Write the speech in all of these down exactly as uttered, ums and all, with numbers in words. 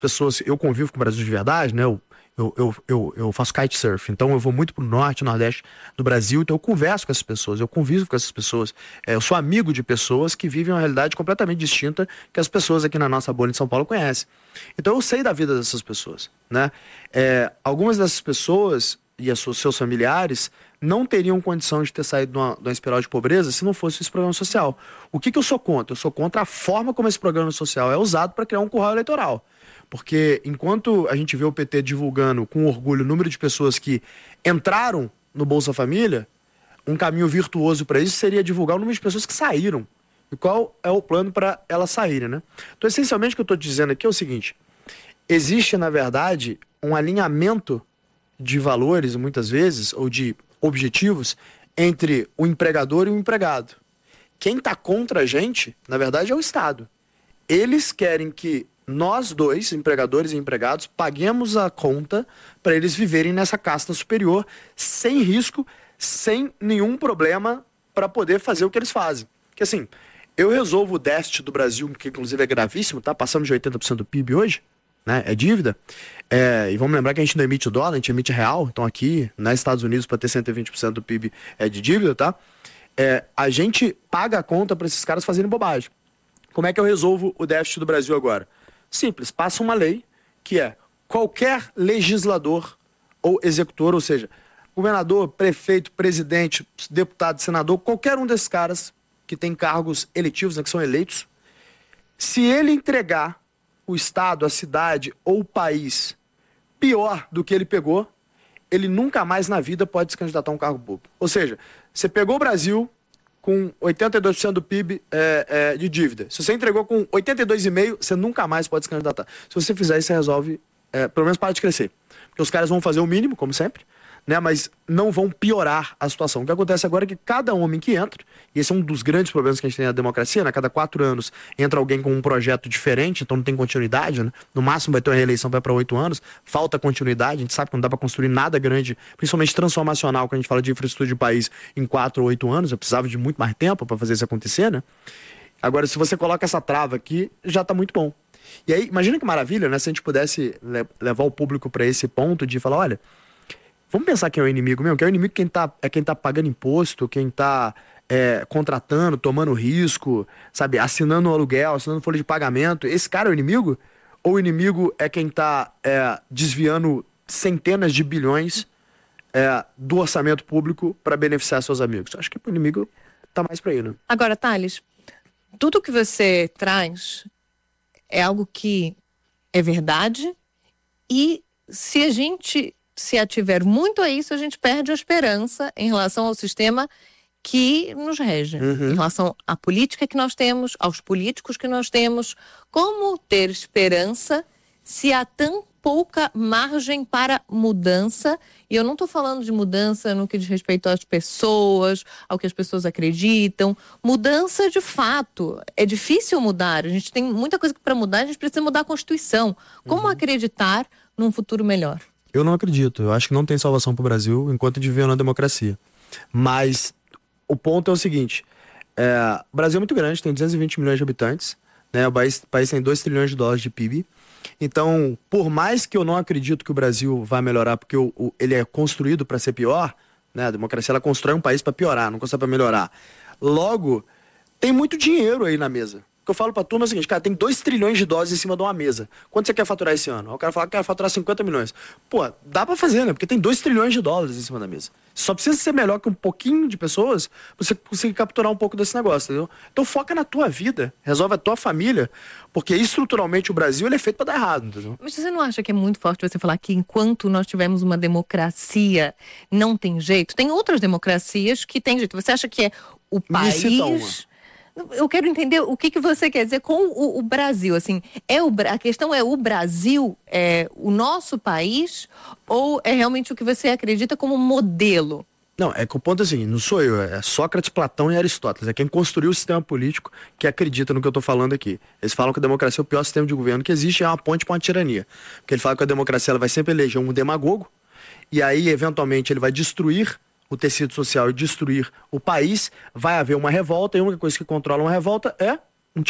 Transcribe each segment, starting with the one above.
pessoas... Eu convivo com o Brasil de verdade, né? Eu, eu, eu, eu, eu faço kitesurf, então eu vou muito pro norte, nordeste do Brasil, então eu converso com essas pessoas, eu convivo com essas pessoas. É, eu sou amigo de pessoas que vivem uma realidade completamente distinta que as pessoas aqui na nossa bolha em São Paulo conhecem. Então eu sei da vida dessas pessoas, né? É, algumas dessas pessoas e os seus familiares não teriam condição de ter saído de uma, de uma espiral de pobreza se não fosse esse programa social. O que, que eu sou contra? Eu sou contra a forma como esse programa social é usado para criar um curral eleitoral. Porque enquanto a gente vê o P T divulgando com orgulho o número de pessoas que entraram no Bolsa Família, um caminho virtuoso para isso seria divulgar o número de pessoas que saíram. E qual é o plano para elas saírem, né? Então, essencialmente, o que eu estou dizendo aqui é o seguinte: existe, na verdade, um alinhamento de valores, muitas vezes, ou de objetivos, entre o empregador e o empregado. Quem está contra a gente, na verdade, é o Estado. Eles querem que nós dois, empregadores e empregados, paguemos a conta para eles viverem nessa casta superior, sem risco, sem nenhum problema, para poder fazer o que eles fazem. Porque assim, eu resolvo o déficit do Brasil, que inclusive é gravíssimo, tá passando de oitenta por cento do P I B hoje, né? É dívida. É, e vamos lembrar que a gente não emite o dólar, a gente emite real. Então aqui, nos Estados Unidos, para ter cento e vinte por cento do P I B é de dívida, tá? É, a gente paga a conta para esses caras fazerem bobagem. Como é que eu resolvo o déficit do Brasil agora? Simples, passa uma lei que é qualquer legislador ou executor, ou seja, governador, prefeito, presidente, deputado, senador, qualquer um desses caras que tem cargos eletivos, né, que são eleitos, se ele entregar o estado, a cidade ou o país pior do que ele pegou, ele nunca mais na vida pode se candidatar a um cargo público. Ou seja, você pegou o Brasil com oitenta e dois por cento do P I B é, é, de dívida. Se você entregou com oitenta e dois vírgula cinco por cento, você nunca mais pode se candidatar. Se você fizer isso, você resolve, é, pelo menos para de crescer. Porque os caras vão fazer o mínimo, como sempre, né, mas não vão piorar a situação. O que acontece agora é que cada homem que entra, e esse é um dos grandes problemas que a gente tem na democracia, né, cada quatro anos entra alguém com um projeto diferente, então não tem continuidade, né, no máximo vai ter uma reeleição, vai para oito anos, falta continuidade, a gente sabe que não dá para construir nada grande, principalmente transformacional, quando a gente fala de infraestrutura de país em quatro ou oito anos, eu precisava de muito mais tempo para fazer isso acontecer, né. Agora, se você coloca essa trava aqui, já está muito bom. E aí, imagina que maravilha, né, se a gente pudesse le- levar o público para esse ponto de falar, olha, vamos pensar quem é o inimigo mesmo, que é o inimigo quem tá, é quem tá pagando imposto, quem tá é, contratando, tomando risco, sabe, assinando um aluguel, assinando folha de pagamento. Esse cara é o inimigo? Ou o inimigo é quem tá é, desviando centenas de bilhões é, do orçamento público para beneficiar seus amigos? Acho que o inimigo tá mais para aí, né? Agora, Thales, tudo que você traz é algo que é verdade, e se a gente se ativer muito a isso, a gente perde a esperança em relação ao sistema que nos rege, uhum. em relação à política que nós temos, aos políticos que nós temos. Como ter esperança se há tão pouca margem para mudança? E eu não estou falando de mudança no que diz respeito às pessoas, ao que as pessoas acreditam. Mudança de fato. É difícil mudar. A gente tem muita coisa para mudar, a gente precisa mudar a Constituição. Como uhum. acreditar num futuro melhor? Eu não acredito. Eu acho que não tem salvação para o Brasil enquanto viver na democracia. Mas o ponto é o seguinte: é, o Brasil é muito grande, tem duzentos e vinte milhões de habitantes, né? O país, o país tem dois trilhões de dólares de P I B. Então, por mais que eu não acredito que o Brasil vai melhorar, porque o, o, ele é construído para ser pior, né? A democracia, ela constrói um país para piorar, não constrói para melhorar. Logo, tem muito dinheiro aí na mesa. O que eu falo pra turma é o seguinte, cara, tem dois trilhões de dólares em cima de uma mesa. Quanto você quer faturar esse ano? O cara fala que quer faturar cinquenta milhões. Pô, dá pra fazer, né? Porque tem dois trilhões de dólares em cima da mesa. Só precisa ser melhor que um pouquinho de pessoas pra você conseguir capturar um pouco desse negócio, entendeu? Então foca na tua vida, resolve a tua família, porque estruturalmente o Brasil, ele é feito pra dar errado, entendeu? Mas você não acha que é muito forte você falar que enquanto nós tivermos uma democracia, não tem jeito? Tem outras democracias que tem jeito. Você acha que é o país... Me cita uma. Eu quero entender o que, que você quer dizer com o, o Brasil, assim, é o, a questão é o Brasil, é o nosso país, ou é realmente o que você acredita como modelo? Não, é que o ponto é assim, não sou eu, é Sócrates, Platão e Aristóteles, é quem construiu o sistema político que acredita no que eu tô falando aqui. Eles falam que a democracia é o pior sistema de governo que existe, é uma ponte para uma tirania, porque ele fala que a democracia ela vai sempre eleger um demagogo, e aí eventualmente ele vai destruir o tecido social e destruir o país, vai haver uma revolta, e a única coisa que controla uma revolta é um tirano.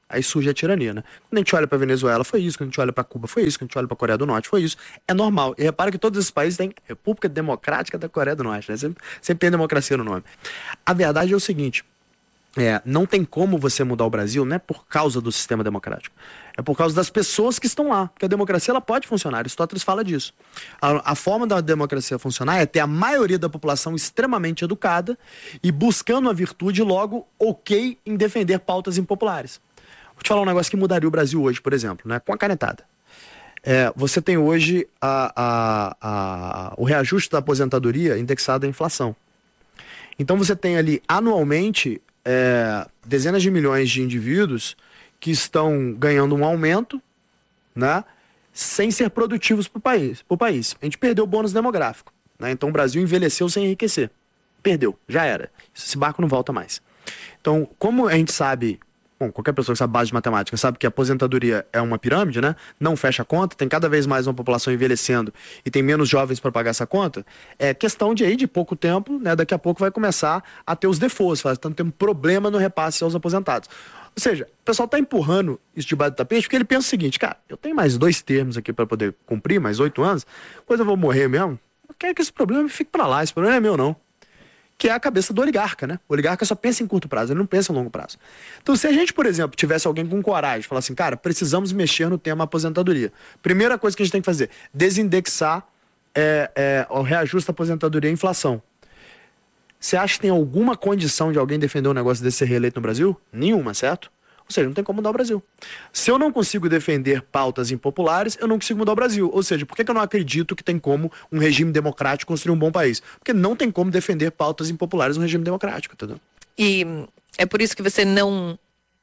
aí surge a tirania, né? Quando a gente olha pra Venezuela, foi isso. Quando a gente olha pra Cuba, foi isso. Quando a gente olha pra Coreia do Norte, foi isso. É normal. E repara que todos esses países têm República Democrática da Coreia do Norte, né? Sempre, sempre tem democracia no nome. A verdade é o seguinte, é, não tem como você mudar o Brasil, não é por causa do sistema democrático. É por causa das pessoas que estão lá. Porque a democracia ela pode funcionar. Aristóteles fala disso. A, a forma da democracia funcionar é ter a maioria da população extremamente educada e buscando a virtude logo ok em defender pautas impopulares. Vou te falar um negócio que mudaria o Brasil hoje, por exemplo, né? Com a canetada. É, você tem hoje a, a, a, o reajuste da aposentadoria indexado à inflação. Então você tem ali anualmente é, dezenas de milhões de indivíduos que estão ganhando um aumento, né, sem ser produtivos para o país, pro país. A gente perdeu o bônus demográfico, né? Então o Brasil envelheceu sem enriquecer. Perdeu, já era. Esse barco não volta mais. Então, como a gente sabe, bom, qualquer pessoa que sabe base de matemática sabe que a aposentadoria é uma pirâmide, né? Não fecha a conta, tem cada vez mais uma população envelhecendo e tem menos jovens para pagar essa conta. É questão de aí, de pouco tempo, né? Daqui a pouco vai começar a ter os defaults, vai estar tendo problema no repasse aos aposentados. Ou seja, o pessoal está empurrando isso debaixo do tapete porque ele pensa o seguinte, cara, eu tenho mais dois termos aqui para poder cumprir, mais oito anos, depois eu vou morrer mesmo. Eu quero que esse problema fique para lá, esse problema é meu não. Que é a cabeça do oligarca, né? O oligarca só pensa em curto prazo, ele não pensa em longo prazo. Então, se a gente, por exemplo, tivesse alguém com coragem, falar assim, cara, precisamos mexer no tema aposentadoria. Primeira coisa que a gente tem que fazer, desindexar é, é, o reajuste da aposentadoria e inflação. Você acha que tem alguma condição de alguém defender um negócio desse ser reeleito no Brasil? Nenhuma, certo? Ou seja, não tem como mudar o Brasil. Se eu não consigo defender pautas impopulares, eu não consigo mudar o Brasil. Ou seja, por que eu não acredito que tem como um regime democrático construir um bom país? Porque não tem como defender pautas impopulares no regime democrático, entendeu? E é por isso que você não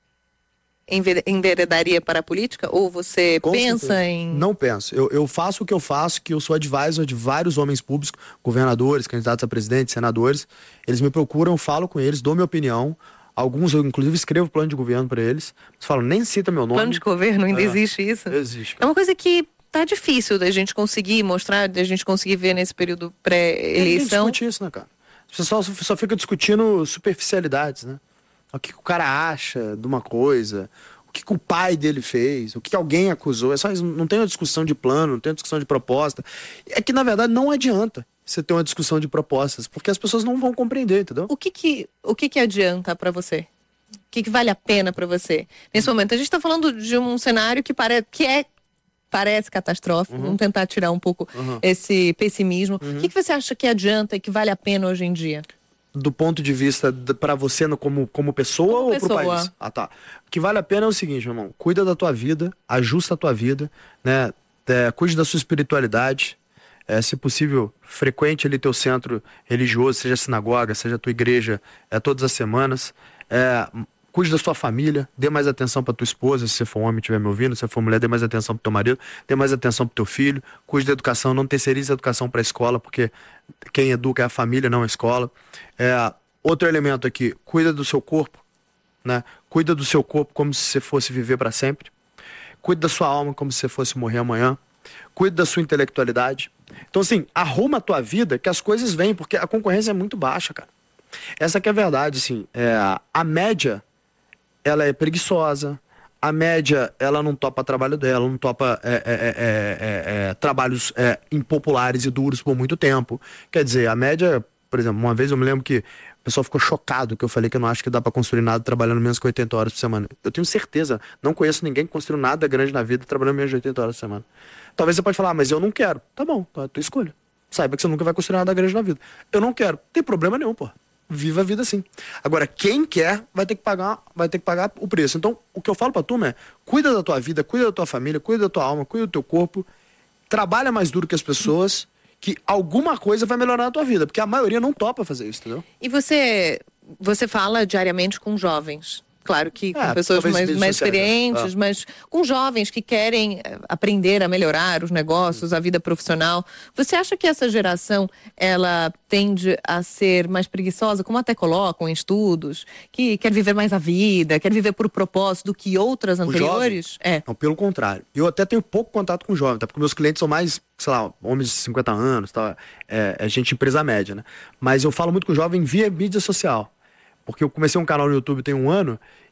enveredaria para a política? Ou você Com pensa certeza. em... Não penso. Eu, eu faço o que eu faço, que eu sou advisor de vários homens públicos, governadores, candidatos a presidente, senadores. Eles me procuram, falo com eles, dou minha opinião. Alguns eu, inclusive, escrevo plano de governo para eles. Eles falam, nem cita meu nome. Plano de governo? Ainda é. existe isso? Existe. É uma coisa que tá difícil da gente conseguir mostrar, da gente conseguir ver nesse período pré-eleição. Ninguém discute isso, né, cara? Você só, só fica discutindo superficialidades, né? O que, que o cara acha de uma coisa, o que, que o pai dele fez, o que, que alguém acusou. É só isso, não tem uma discussão de plano, não tem uma discussão de proposta. É que, na verdade, não adianta você ter uma discussão de propostas, porque as pessoas não vão compreender, entendeu? O que que, o que, que adianta para você? O que, que vale a pena para você? Nesse momento, a gente está falando de um cenário que, pare... que é parece catastrófico, Uhum. vamos tentar tirar um pouco Uhum. esse pessimismo. Uhum. O que, que você acha que adianta e que vale a pena hoje em dia? Do ponto de vista para você no, como, como pessoa Como ou pessoa. pro país? Ah, tá. O que vale a pena é o seguinte, meu irmão. Cuida da tua vida, ajusta a tua vida, né? É, cuide da sua espiritualidade. É, se possível, frequente ali teu centro religioso, seja sinagoga, seja tua igreja, é, todas as semanas. É, cuide da sua família, dê mais atenção para tua esposa, se você for homem e estiver me ouvindo, se você for mulher, dê mais atenção pro teu marido, dê mais atenção pro teu filho, cuide da educação, não terceirize a educação para a escola, porque quem educa é a família, não a escola. É, outro elemento aqui, cuida do seu corpo, né? Cuida do seu corpo como se você fosse viver para sempre. Cuide da sua alma como se você fosse morrer amanhã. Cuide da sua intelectualidade. Então, assim, arruma a tua vida que as coisas vêm, porque a concorrência é muito baixa, cara. Essa que é a verdade, assim. É, a média, ela é preguiçosa. A média, ela não topa trabalho dela, não topa é, é, é, é, é, trabalhos é, impopulares e duros por muito tempo. Quer dizer, a média, por exemplo, uma vez eu me lembro que o pessoal ficou chocado que eu falei que eu não acho que dá pra construir nada trabalhando menos que oitenta horas por semana. Eu tenho certeza, não conheço ninguém que construiu nada grande na vida trabalhando menos de oitenta horas por semana. Talvez você pode falar, ah, mas eu não quero. Tá bom, tá, tua escolha. Saiba que você nunca vai construir nada grande na vida. Eu não quero. Não tem problema nenhum, pô. Viva a vida assim. Agora, quem quer vai ter que pagar, vai ter que pagar o preço. Então, o que eu falo pra turma é, cuida da tua vida, cuida da tua família, cuida da tua alma, cuida do teu corpo, trabalha mais duro que as pessoas, que alguma coisa vai melhorar na tua vida, porque a maioria não topa fazer isso, entendeu? E você, você fala diariamente com jovens? Claro que com É, pessoas talvez mais, vídeos mais sociais, né? experientes, Ah. mas com jovens que querem eh, aprender a melhorar os negócios, a vida profissional. Você acha que essa geração, ela tende a ser mais preguiçosa, como até colocam em estudos, que quer viver mais a vida, quer viver por propósito do que outras anteriores? É. Não, pelo contrário. Eu até tenho pouco contato com jovem, tá? Porque meus clientes são mais, sei lá, homens de cinquenta anos, tá? É, é gente empresa média, né? Mas eu falo muito com jovem via mídia social. Porque eu comecei um canal no YouTube tem um ano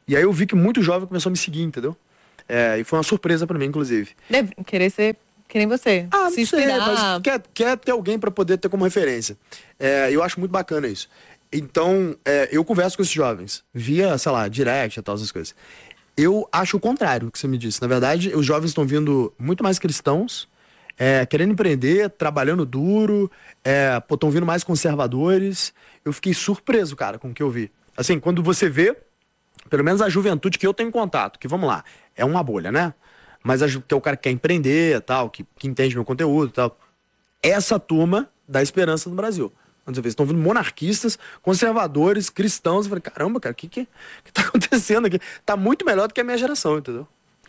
E aí eu vi que muito jovem começou a me seguir, entendeu? É, e foi uma surpresa pra mim, inclusive. Deve querer ser que nem você. Ah, se não sei, inspirar. mas quer, quer ter alguém pra poder ter como referência. É, eu acho muito bacana isso. Então, é, eu converso com esses jovens, via, sei lá, direct e tal, essas coisas. Eu acho o contrário do que você me disse. Na verdade, os jovens estão vindo muito mais cristãos, é, querendo empreender, trabalhando duro, é, estão vindo mais conservadores. Eu fiquei surpreso, cara, com o que eu vi. Assim, quando você vê, pelo menos a juventude que eu tenho contato, que vamos lá, é uma bolha, né? Mas a, que é o cara que quer empreender, tal, que, que entende meu conteúdo e tal. Essa turma dá esperança no Brasil. Quando você vê, estão vindo monarquistas, conservadores, cristãos. Eu falei, caramba, cara, o que, que, que tá acontecendo aqui? Tá muito melhor do que a minha geração, entendeu?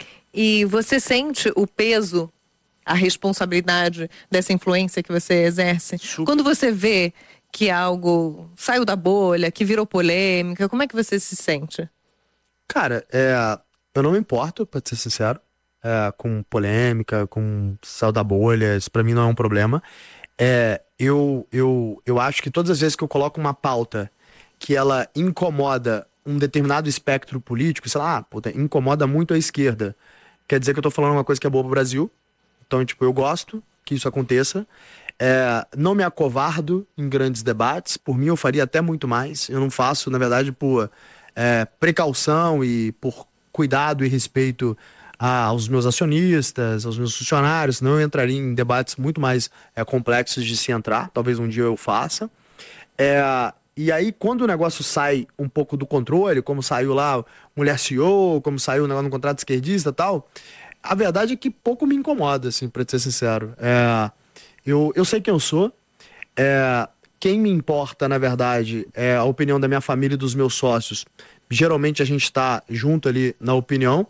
E você sente o peso, a responsabilidade dessa influência que você exerce? Super. Quando você vê que algo saiu da bolha, que virou polêmica, como é que você se sente? Cara, é, eu não me importo, pra ser sincero, é, com polêmica, com saiu da bolha, isso pra mim não é um problema. É, eu, eu, eu acho que todas as vezes que eu coloco uma pauta que ela incomoda um determinado espectro político, sei lá, puta, incomoda muito a esquerda, quer dizer que eu tô falando uma coisa que é boa pro Brasil. Então, tipo, eu gosto que isso aconteça. É, não me acovardo em grandes debates. Por mim, eu faria até muito mais. Eu não faço, na verdade, por é, precaução e por cuidado e respeito aos meus acionistas, aos meus funcionários. Senão eu entraria em debates muito mais é, complexos de se entrar. Talvez um dia eu faça. É, e aí, quando o negócio sai um pouco do controle, como saiu lá Mulher C E O, como saiu o negócio no contrato esquerdista e tal, a verdade é que pouco me incomoda, assim, pra ser sincero. É, eu, eu sei quem eu sou. É, quem me importa, na verdade, é a opinião da minha família e dos meus sócios. Geralmente a gente tá junto ali na opinião.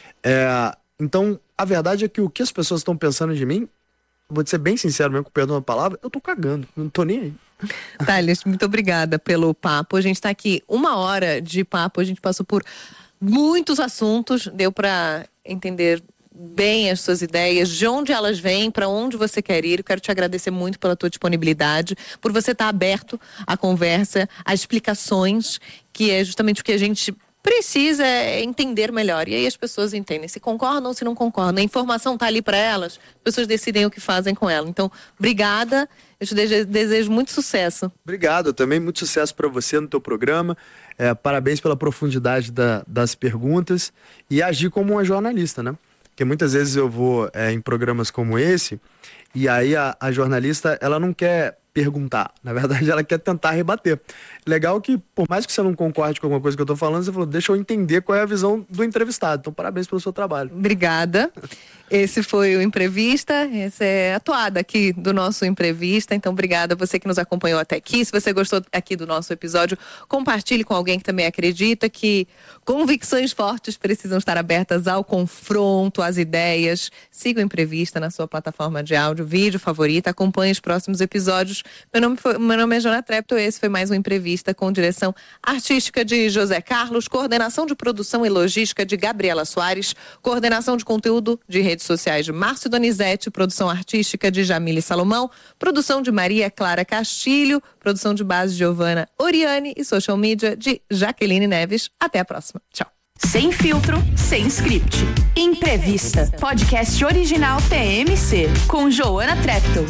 É, então, a verdade é que o que as pessoas estão pensando de mim, vou ser bem sincero mesmo, com perdão da palavra, eu tô cagando, não tô nem aí. Thales, muito obrigada pelo papo. A gente tá aqui uma hora de papo, a gente passou por muitos assuntos, deu pra entender bem as suas ideias, de onde elas vêm, para onde você quer ir. Eu quero te agradecer muito pela tua disponibilidade, por você estar aberto à conversa, a explicações, que é justamente o que a gente precisa entender melhor. E aí as pessoas entendem se concordam ou se não concordam. A informação está ali para elas, as pessoas decidem o que fazem com ela. Então, obrigada. Eu te desejo muito sucesso. Obrigado, também muito sucesso para você no teu programa. É, parabéns pela profundidade da, das perguntas e agir como uma jornalista, né? Porque muitas vezes eu vou é, em programas como esse e aí a, a jornalista, ela não quer perguntar. Na verdade, ela quer tentar rebater. Legal que, por mais que você não concorde com alguma coisa que eu tô falando, você falou, deixa eu entender qual é a visão do entrevistado. Então, parabéns pelo seu trabalho. Obrigada. Esse foi o Entrevista, essa é a toada aqui do nosso Entrevista, então obrigada a você que nos acompanhou até aqui. Se você gostou aqui do nosso episódio, compartilhe com alguém que também acredita que convicções fortes precisam estar abertas ao confronto, às ideias. Siga o Entrevista na sua plataforma de áudio, vídeo favorita, acompanhe os próximos episódios. Meu nome, foi, meu nome é Joana Trepto, esse foi mais um Entrevista com direção artística de José Carlos, coordenação de produção e logística de Gabriela Soares, coordenação de conteúdo de redes sociais de Márcio Donizete, produção artística de Jamile Salomão, produção de Maria Clara Castilho, produção de base de Giovana Oriane e social media de Jaqueline Neves. Até a próxima. Tchau. Sem filtro, sem script. Entrevista. Podcast original T M C, com Joana Trepto.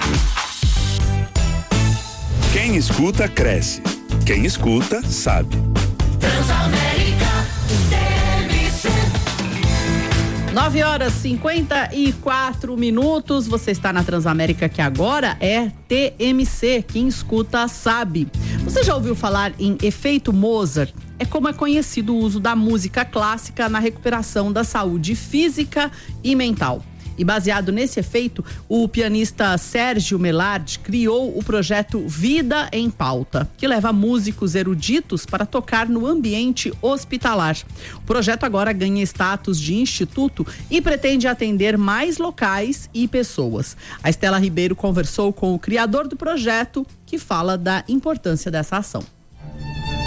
Quem escuta, cresce. Quem escuta, sabe. Transamérica T M C. nove horas e cinquenta e quatro minutos. Você está na Transamérica, que agora é T M C. Quem escuta, sabe. Você já ouviu falar em efeito Mozart? É como é conhecido o uso da música clássica na recuperação da saúde física e mental. E baseado nesse efeito, o pianista Sérgio Melard criou o projeto Vida em Pauta, que leva músicos eruditos para tocar no ambiente hospitalar. O projeto agora ganha status de instituto e pretende atender mais locais e pessoas. A Estela Ribeiro conversou com o criador do projeto, que fala da importância dessa ação.